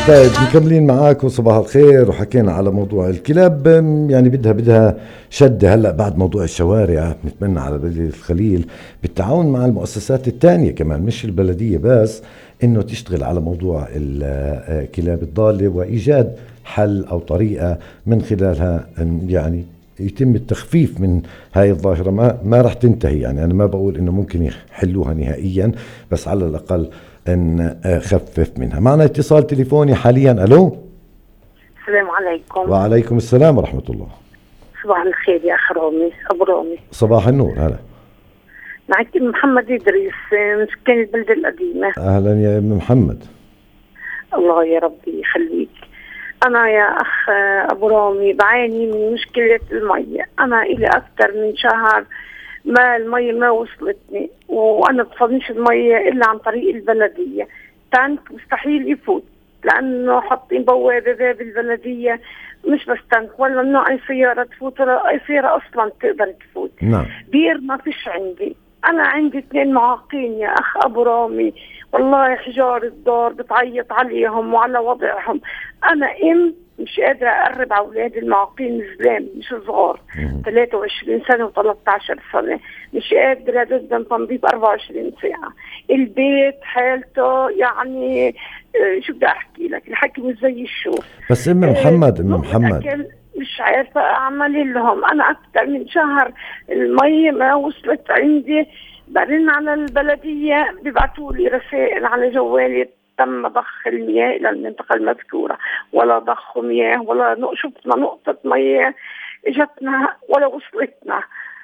طيب مكملين معاك وصباح الخير. وحكينا على موضوع الكلاب، يعني بدها شدة هلا بعد موضوع الشوارع. بنتمنى على بلدية الخليل بالتعاون مع المؤسسات التانية كمان مش البلدية بس انه تشتغل على موضوع الكلاب الضالة وايجاد حل او طريقة من خلالها يعني يتم التخفيف من هاي الظاهرة. ما رح تنتهي، يعني أنا ما بقول إنه ممكن يحلوها نهائيا، بس على الأقل أن خفف منها. معنا اتصال تليفوني حاليا. ألو، السلام عليكم. وعليكم السلام ورحمة الله. صباح الخير يا أخ رامي، أبو رامي. صباح النور. هلا، معك محمد إدريس من سكان البلدة القديمة. أهلا يا ابن محمد. الله يا ربي يخليك. أنا يا أخ أبو رامي بعاني من مشكلة المية. أنا إلي أكثر من شهر ما المية ما وصلتني، وأنا بفضلش المية إلا عن طريق البلدية. تانك مستحيل يفوت لأنه حاطين بوابة باب البلدية، مش بس تانك ولا ممنوع أي سيارة تفوت ولا أي سيارة أصلا تقدر تفوت. نعم. بير ما فيش عندي. أنا عندي 2 معاقين يا أخ أبو رامي، والله حجار الدار بتعيط عليهم وعلى وضعهم. أنا مش قادرة أقرب على أولاد المعاقين الزلام مش صغار، 23 سنة و13 سنة، مش قادرة جدا تنظيف 24 ساعة. البيت حالته يعني شو بدي أحكي لك، الحكي مش زي الشوف. بس أم محمد محمد مش عارفة أعمل لهم. أنا أكثر من شهر المية ما وصلت عندي، برن على البلدية بيبعتوا لي رسائل على جوالي تم ضخ المياه إلى المنطقة المذكورة، ولا ضخ مياه ولا شفنا نقطة مياه اجتنا ولا وصلتنا.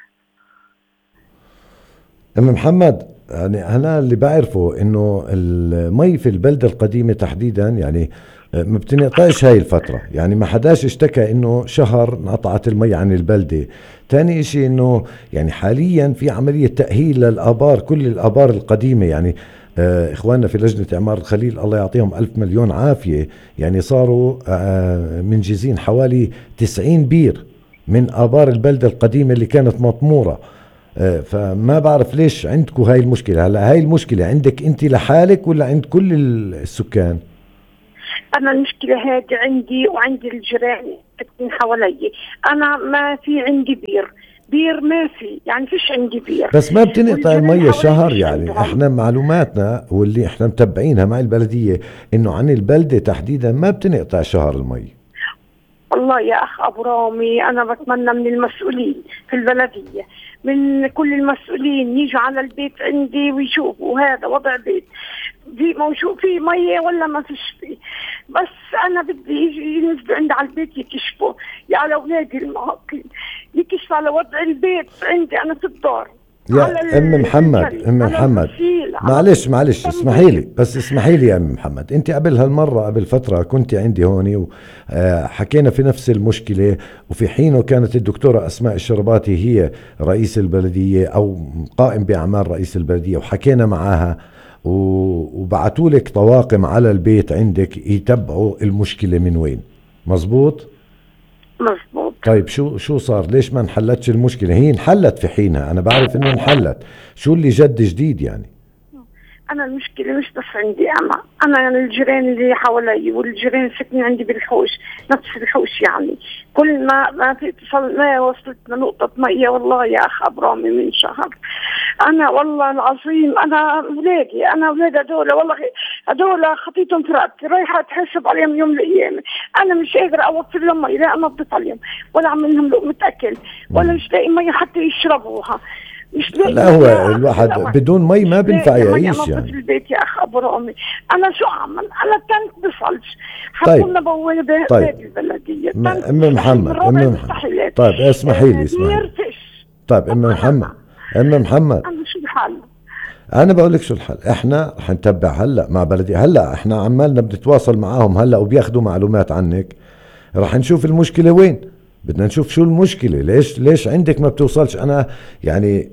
أم محمد، يعني أنا اللي بعرفه إنه المي في البلدة القديمة تحديدا يعني ما بتنقطعش هاي الفترة، يعني ما حداش اشتكى إنه شهر انقطعت المي عن البلدة. تاني إشي إنه يعني حاليا في عملية تأهيل للآبار، كل الآبار القديمة يعني إخواننا في لجنة إعمار الخليل الله يعطيهم ألف مليون عافية، يعني صاروا منجزين حوالي 90 بير من آبار البلدة القديمة اللي كانت مطمورة. فما بعرف ليش عندكم هاي المشكلة. هلا هاي المشكلة عندك انت لحالك ولا عند كل السكان؟ أنا المشكلة هذه عندي وعندي الجيران ساكنين حوالي. أنا ما في عندي بير ما في، يعني فيش عندي بير. بس ما بتنقطع المية شهر، يعني احنا معلوماتنا واللي احنا متبعينها مع البلدية انه عن البلدة تحديدا ما بتنقطع شهر المية. والله يا أخ أبو رامي أنا بتمنى من المسؤولين في البلدية، من كل المسؤولين يجوا على البيت عندي ويشوفوا هذا وضع بيت في موجود فيه مية ولا ما فيش فيه. بس أنا بدي ينزلوا عندي على البيت يكشفوا يا على أولادي المعاقين، يكشفوا على وضع البيت عندي أنا في الدار. يا ام محمد معلش اسمحي لي يا ام محمد، انت قبل فترة كنت عندي هون وحكينا في نفس المشكلة، وفي حينه كانت الدكتورة أسماء الشرباتي هي رئيس البلدية او قائم بأعمال رئيس البلدية، وحكينا معاها وبعتوا لك طواقم على البيت عندك يتبعوا المشكلة من وين. مزبوط. طيب شو صار؟ ليش ما انحلتش المشكلة؟ هي انحلت في حينها، أنا بعرف إنه انحلت. شو اللي جديد يعني؟ أنا المشكلة مش بس عندي، أنا يعني الجيران اللي حوالي والجيران ساكنين عندي بالحوش، نفس الحوش، يعني كل ما في اتصال ما وصلتنا نقطة مية. والله يا أخ أبرامي من شهر أنا والله العظيم أنا أولادي هدول والله هدول خطيتهم في رقبتي، رايحة أتحسب عليهم يوم الأيام. أنا مش قادرة أوفر لهم مية، لا أنظف عليهم ولا أعمل لهم لقمة أكل ولا مش لاقي مية حتى يشربوها. لا هو الواحد بدون مي ما بينفع يعيش يعني. في البيت يا أخ أبو رامي أنا شو أعمل؟ أنا التانك بصلش حطوا لنا بوابة باب البلدية. أم محمد طيب اسمحي لي طيب أم محمد أنا شو الحل؟ أنا بقول لك شو الحل. إحنا رح نتبع هلا مع بلدية، هلا إحنا عمالنا بنتواصل معاهم هلا وبياخدوا معلومات عنك، رح نشوف المشكلة وين. بدنا نشوف شو المشكلة، ليش عندك ما بتوصلش. أنا يعني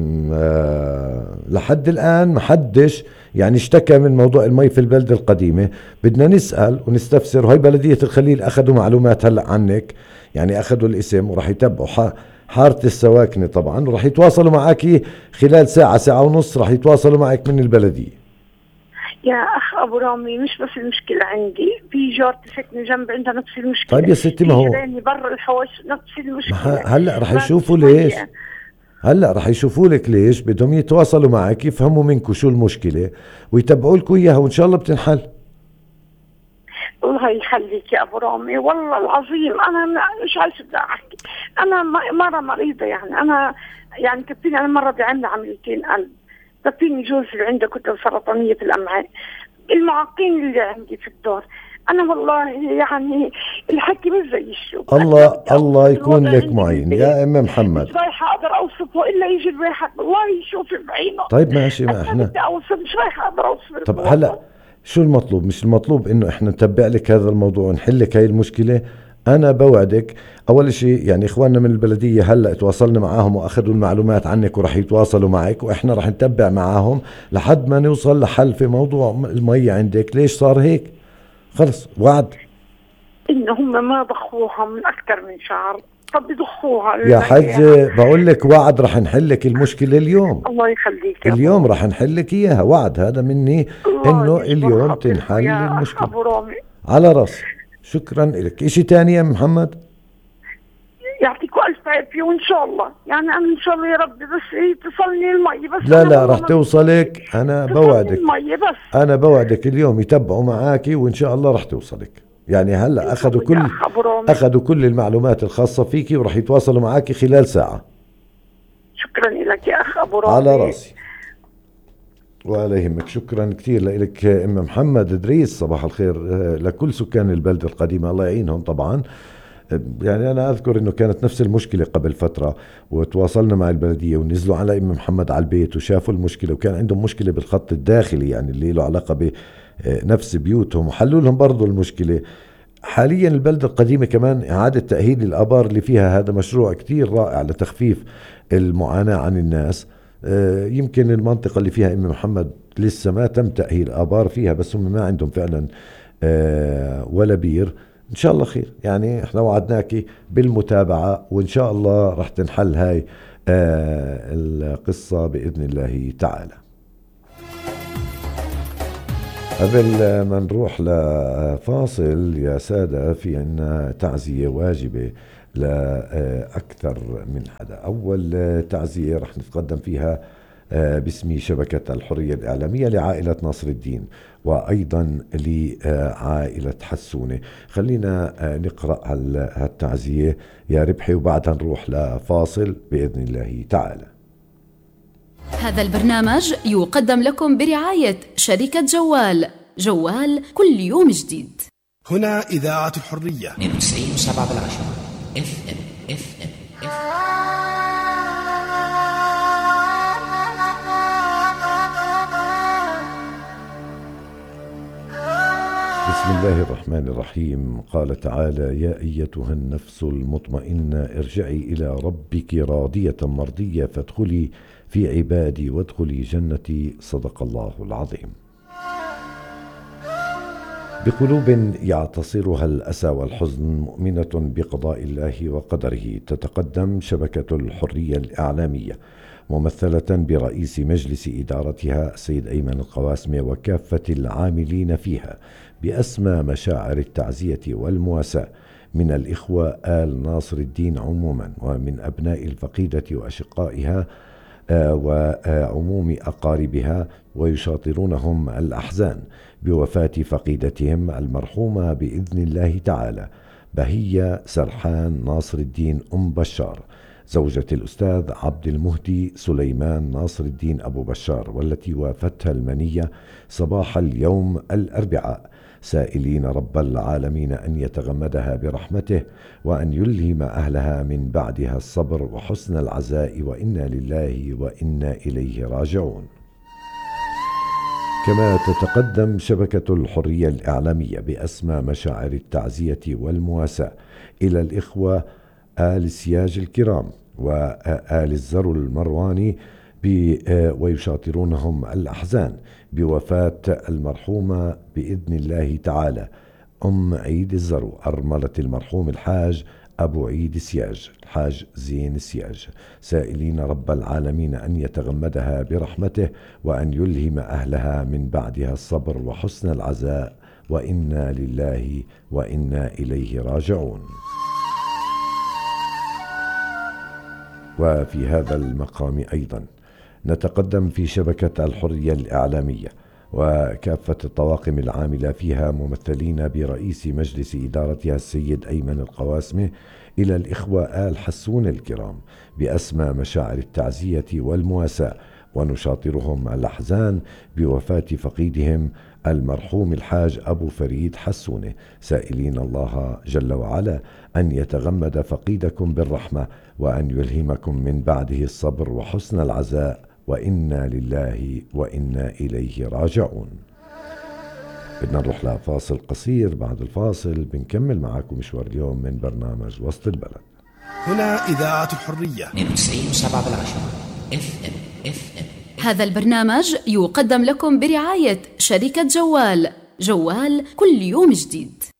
لحد الآن محدش يعني اشتكى من موضوع المي في البلدة القديمة. بدنا نسأل ونستفسر، وهي بلدية الخليل أخذوا معلومات هلأ عنك، يعني أخذوا الاسم ورح يتبعوا حارة السواكنة طبعا، ورح يتواصلوا معك خلال ساعة ونص، رح يتواصلوا معك من البلدية. يا أخ أبو رامي مش بس المشكلة عندي، في جارتي ساكنة جنب عندها نفس المشكلة. طيب يا ستي، ما هو جيراني برا الحوش نفس المشكلة. هلا رح بعد يشوفوا ليش. شوية هلا رح يشوفوا لك ليش بدهم يتواصلوا معك، يفهموا منكم شو المشكلة ويتبعوا لكم اياها، وان شاء الله بتنحل. الله يخليك يا ابو رامي، والله العظيم انا مش عايزه بدي احكي. انا مره مريضه، يعني انا يعني كفيني، انا مره بعمل عمليتين قلب، كفيني جوزي اللي عنده كتله سرطانيه في الامعاء، المعاقين اللي عندي في الدار. انا والله يعني الحكي مش زي الشوف. الله يكون لك معين يا ام محمد. مش رايحه اقدر اوصفه الا يجي الواحد والله يشوف بعينه. طيب ماشي، ما انا احنا بدي اوصف، مش رايحه اقدر اوصف. طب هلا شو المطلوب؟ مش المطلوب انه احنا نتبع لك هذا الموضوع ونحل لك هاي المشكله؟ انا بوعدك اول شيء، يعني اخواننا من البلديه هلا تواصلنا معاهم واخذوا المعلومات عنك وراح يتواصلوا معك، واحنا راح نتبع معاهم لحد ما نوصل لحل في موضوع المي عندك. ليش صار هيك؟ خلص وعد. إن هم ما ضخوها من أكثر من شهر، طب يضخوها يا حج بقول لك وعد، رح نحلك المشكلة اليوم. الله يخليك اليوم رح نحلك إياها، وعد هذا مني إنه اليوم تنحل المشكلة. أبو رامي على راسي، شكرا لك. إشي تاني يا محمد؟ يعطيكم ألف عافية، وإن شاء الله يعني أنا إن شاء الله يا رب بس تصلني المي بس. لا رح توصلك، أنا بوعدك. المي بس أنا بوعدك اليوم يتبعوا معاكي وإن شاء الله رح توصلك. يعني هلا أخذوا كل المعلومات الخاصة فيكي ورح يتواصلوا معاكي خلال ساعة. شكرا لك يا أخ أبو رامي. على راسي ولا يهمك. شكرا كثير لك ام محمد ادريس. صباح الخير لكل سكان البلدة القديمة، الله يعينهم طبعا. يعني انا اذكر انه كانت نفس المشكلة قبل فترة، وتواصلنا مع البلدية ونزلوا على ام محمد على البيت وشافوا المشكلة، وكان عندهم مشكلة بالخط الداخلي يعني اللي له علاقة بنفس بيوتهم، وحلوا لهم برضو المشكلة. حاليا البلدة القديمة كمان إعادة تأهيل الآبار اللي فيها، هذا مشروع كتير رائع لتخفيف المعاناة عن الناس. يمكن المنطقة اللي فيها إم محمد لسه ما تم تأهيل آبار فيها، بس هم ما عندهم فعلا ولا بير. إن شاء الله خير، يعني إحنا وعدناكي بالمتابعة وإن شاء الله رح تنحل هاي القصة بإذن الله تعالى. قبل ما نروح لفاصل يا سادة، في عنا تعزية واجبة لأكثر من حدا. أول تعزية رح نتقدم فيها باسم شبكة الحرية الإعلامية لعائلة ناصر الدين، وأيضا لعائلة حسونة. خلينا نقرأ هالتعزية يا ربحي وبعدها نروح لفاصل بإذن الله تعالى. هذا البرنامج يقدم لكم برعاية شركة جوال كل يوم جديد. هنا إذاعة الحرية 92.7 FM. بسم الله الرحمن الرحيم. قال تعالى: يا أيتها النفس المطمئنة ارجعي إلى ربك راضية مرضية فادخلي في عبادي وادخلي جنتي. صدق الله العظيم. بقلوب يعتصرها الأسى والحزن، مؤمنة بقضاء الله وقدره، تتقدم شبكة الحرية الإعلامية ممثلة برئيس مجلس إدارتها السيد أيمن القواسمة وكافة العاملين فيها بأسمى مشاعر التعزية والمواساة من الإخوة آل ناصر الدين عموما، ومن أبناء الفقيدة وأشقائها وعموم أقاربها، ويشاطرونهم الأحزان بوفاة فقيدتهم المرحومة بإذن الله تعالى بهية سرحان ناصر الدين أم بشار، زوجة الأستاذ عبد المهدي سليمان ناصر الدين أبو بشار، والتي وافتها المنية صباح اليوم الأربعاء، سائلين رب العالمين أن يتغمدها برحمته وأن يلهم أهلها من بعدها الصبر وحسن العزاء، وإنا لله وإنا إليه راجعون. كما تتقدم شبكة الحرية الإعلامية بأسمى مشاعر التعزية والمواساة إلى الإخوة آل سياج الكرام وآل الزر المرواني ويشاطرونهم الأحزان بوفاة المرحومة بإذن الله تعالى أم عيد الزرو أرملة المرحوم الحاج أبو عيد سياج الحاج زين سياج، سائلين رب العالمين أن يتغمدها برحمته وأن يلهم أهلها من بعدها الصبر وحسن العزاء، وإنا لله وإنا إليه راجعون. وفي هذا المقام أيضا نتقدم في شبكة الحرية الإعلامية وكافة الطواقم العاملة فيها ممثلين برئيس مجلس إدارتها السيد أيمن القواسمة إلى الإخوة آل حسون الكرام بأسمى مشاعر التعزية والمواساة، ونشاطرهم الأحزان بوفاة فقيدهم المرحوم الحاج أبو فريد حسونة، سائلين الله جل وعلا أن يتغمد فقيدكم بالرحمة وأن يلهمكم من بعده الصبر وحسن العزاء، وإنا لله وإنا إليه راجعون. بدنا نروح لفاصل قصير، بعد الفاصل بنكمل معاكم مشوار اليوم من برنامج وسط البلد. هنا إذاعة الحرية 92.7 FM. هذا البرنامج يقدم لكم برعاية شركة جوال، جوال كل يوم جديد.